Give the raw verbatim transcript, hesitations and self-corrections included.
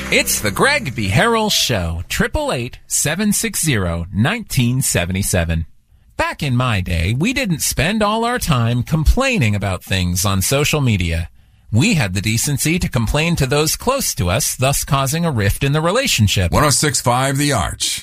It's the Greg B. Harrell Show, eight eight eight, seven six zero, one nine seven seven. Back in my day, we didn't spend all our time complaining about things on social media. We had the decency to complain to those close to us, thus causing a rift in the relationship. one oh six point five The Arch.